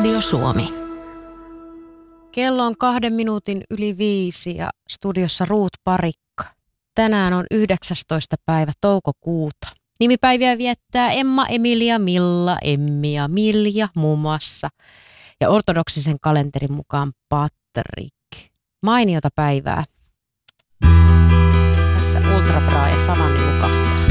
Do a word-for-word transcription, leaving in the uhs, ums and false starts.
Radio Suomi. Kello on kahden minuutin yli viisi ja studiossa Ruut Parikka. Tänään on yhdeksästoista päivä toukokuuta. Nimipäiviä viettää Emma, Emilia, Milla, Emmi ja Milja muun muassa. Ja ortodoksisen kalenterin mukaan Patrik. Mainiota päivää. Tässä Ultra Bra ja Sanani nukahtaa.